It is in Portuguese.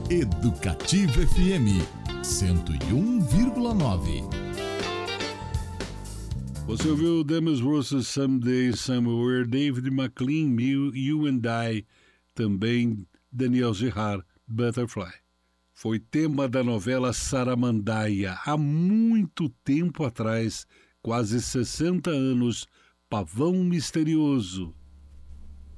Educativa FM 101,9. Você ouviu Demis Rousseau, Someday, Somewhere, David McLean, You and I, também Daniel Gerard, Butterfly. Foi tema da novela Saramandaia, há muito tempo atrás, quase 60 anos, Pavão Misterioso.